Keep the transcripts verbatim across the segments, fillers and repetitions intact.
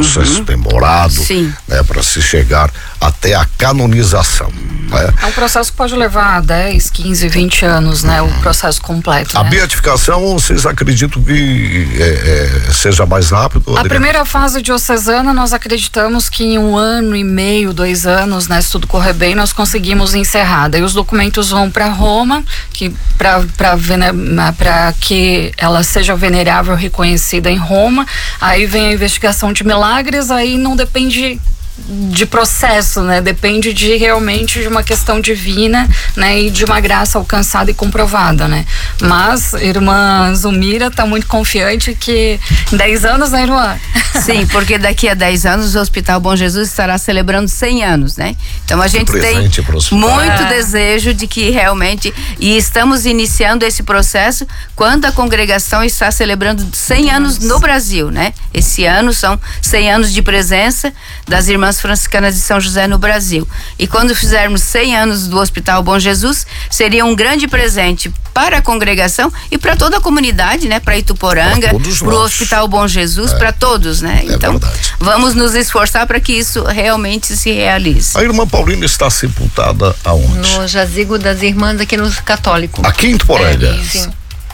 processo uhum. demorado, né, para se chegar até a canonização. Né? É um processo que pode levar dez, quinze, vinte anos, né? O processo completo. A né? beatificação, vocês acreditam que é, é, seja mais rápido? A Adriana? Primeira fase diocesana, nós acreditamos que em um ano e meio, dois anos, né? Se tudo correr bem, nós conseguimos encerrar. Daí os documentos vão para Roma, que para para que ela seja venerável, reconhecida em Roma. Aí vem a investigação de milagres, aí não depende de processo, né? Depende de realmente de uma questão divina, né? E de uma graça alcançada e comprovada, né? Mas irmã Zulmira tá muito confiante que em dez anos, né, irmã? Sim, porque daqui a dez anos o Hospital Bom Jesus estará celebrando cem anos, né? Então a gente tem muito é. desejo de que realmente, e estamos iniciando esse processo quando a congregação está celebrando cem anos no Brasil, né? Esse ano são cem anos de presença das irmãs franciscanas de São José no Brasil. E quando fizermos cem anos do Hospital Bom Jesus, seria um grande presente para a congregação e para toda a comunidade, né? Para Ituporanga, para o Hospital Bom Jesus, é. para todos, né? É então, verdade. Vamos nos esforçar para que isso realmente se realize. A irmã Paulina está sepultada aonde? No jazigo das irmãs aqui no Católico. Aqui em Ituporanga? É, sim.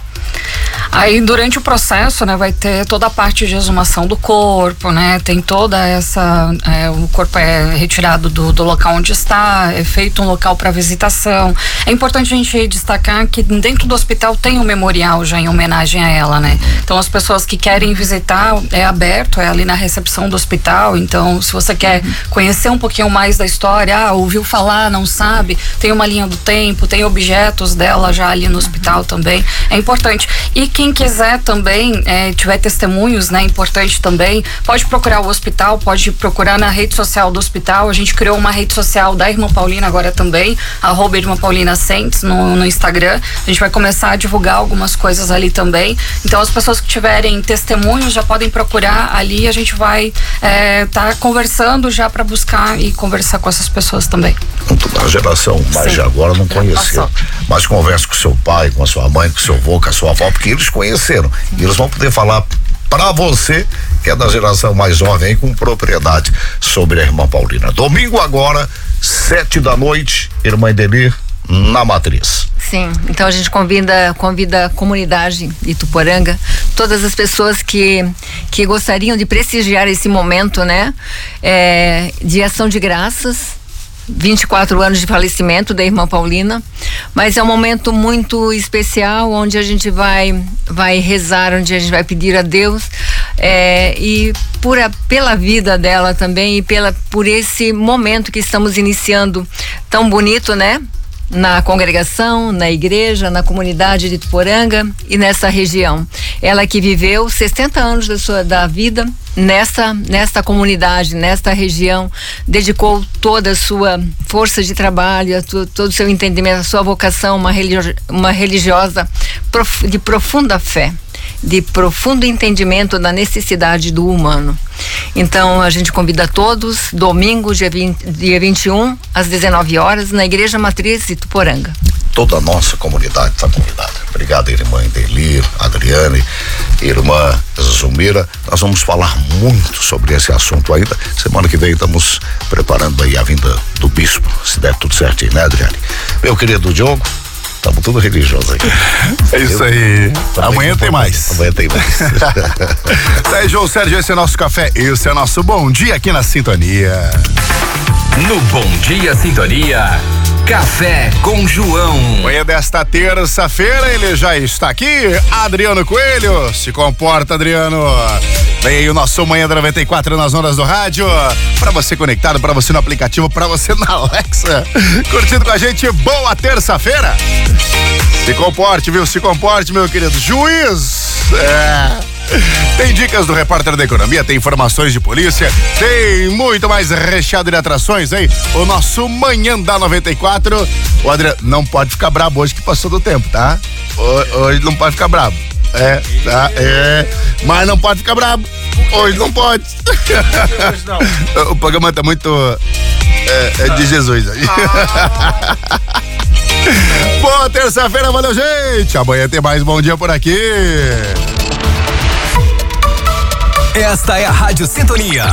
Aí durante o processo, né, vai ter toda a parte de exumação do corpo, né, tem toda essa, é, o corpo é retirado do, do local onde está, é feito um local para visitação. É importante a gente destacar que dentro do hospital tem um memorial já em homenagem a ela, né, então as pessoas que querem visitar, é aberto, é ali na recepção do hospital, então se você quer conhecer um pouquinho mais da história, ah, ouviu falar, não sabe, tem uma linha do tempo, tem objetos dela já ali no hospital também, é importante. E quem quiser também, é, tiver testemunhos, né, importante também, pode procurar o hospital, pode procurar na rede social do hospital. A gente criou uma rede social da Irmã Paulina agora também, arroba Irmã Paulina Sentes no, no Instagram. A gente vai começar a divulgar algumas coisas ali também. Então as pessoas que tiverem testemunhos já podem procurar ali, a gente vai é, tá conversando já para buscar e conversar com essas pessoas também. A geração mais Sim. de agora não conheceu, mas conversa com seu pai, com a sua mãe, com seu avô, com a sua avó, porque eles conheceram e eles vão poder falar para você que é da geração mais jovem com propriedade sobre a Irmã Paulina. Domingo agora, sete da noite, Irmã Edelir na Matriz. Sim, então a gente convida, convida a comunidade Ituporanga, todas as pessoas que, que gostariam de prestigiar esse momento, né? É, de ação de graças, vinte e quatro anos de falecimento da Irmã Paulina, mas é um momento muito especial onde a gente vai, vai rezar, onde a gente vai pedir a Deus é, e por a, pela vida dela também e pela, por esse momento que estamos iniciando tão bonito, né? Na congregação, na igreja, na comunidade de Ituporanga e nessa região. Ela que viveu sessenta anos da sua da vida nessa nesta comunidade, nesta região, dedicou toda a sua força de trabalho, tu, todo o seu entendimento, a sua vocação, uma, religio, uma religiosa prof, de profunda fé, de profundo entendimento da necessidade do humano. Então a gente convida todos, domingo, dia, vinte, dia vinte e um, às dezenove horas, na Igreja Matriz Ituporanga. Toda a nossa comunidade está convidada. Obrigado, irmã Edelir, Adriane, irmã Zulmira. Nós vamos falar muito sobre esse assunto ainda. Semana que vem estamos preparando aí a vinda do bispo, se der tudo certinho, né, Adriane? Meu querido Diogo, estamos tudo religioso aqui. É isso Eu, aí. Amanhã tem mais. Amanhã tem mais. Daí, João Sérgio, esse é nosso café, esse é nosso Bom Dia aqui na Sintonia. No Bom Dia Sintonia, Café com João. Manhã desta terça-feira, ele já está aqui, Adriano Coelho. Se comporta, Adriano. Vem aí o nosso Manhã da noventa e quatro nas ondas do rádio. Pra você conectado, pra você no aplicativo, pra você na Alexa. Curtindo com a gente, boa terça-feira. Se comporte, viu? Se comporte, meu querido juiz. É. Tem dicas do repórter da economia, tem informações de polícia, tem muito mais recheado de atrações aí. O nosso Manhã da noventa e quatro. O Adriano não pode ficar brabo hoje que passou do tempo, tá? Hoje não pode ficar brabo. É, tá, é. Mas não pode ficar brabo. Hoje não pode. Hoje não. O programa tá muito é, é de Jesus aí. Ah. Boa terça-feira, valeu, gente. Amanhã tem mais Bom Dia por aqui. Esta é a Rádio Sintonia.